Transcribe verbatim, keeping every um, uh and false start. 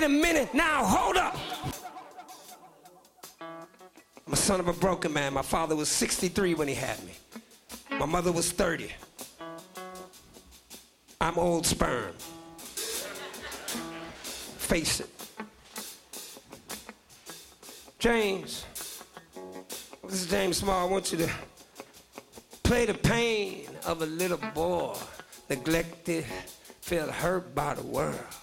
a minute, now hold up. I'm a son of a broken man. My father was sixty-three when he had me. My mother was thirty. I'm old sperm. Face it. James, this is James Small. I want you to play the pain of a little boy, neglected, felt hurt by the world.